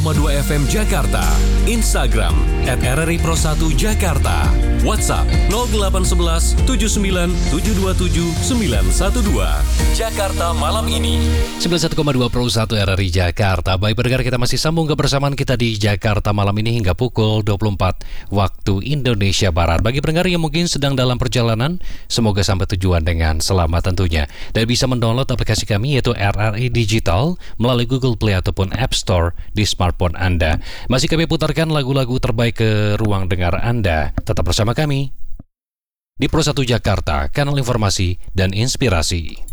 2 FM Jakarta, Instagram @RRI Pro 1 Jakarta, WhatsApp 0811 79 727 912. Jakarta malam ini 91,2 Pro 1 RRI Jakarta. Baik pendengar, kita masih sambung kebersamaan kita di Jakarta malam ini hingga pukul 24 waktu Indonesia Barat. Bagi pendengar yang mungkin sedang dalam perjalanan, semoga sampai tujuan dengan selamat tentunya. Dan bisa mendownload aplikasi kami yaitu RRI Digital melalui Google Play ataupun App Store di smartphone Anda. Masih kami putarkan lagu-lagu terbaik ke ruang dengar Anda. Tetap bersama kami di Pro 1 Jakarta, kanal informasi dan inspirasi.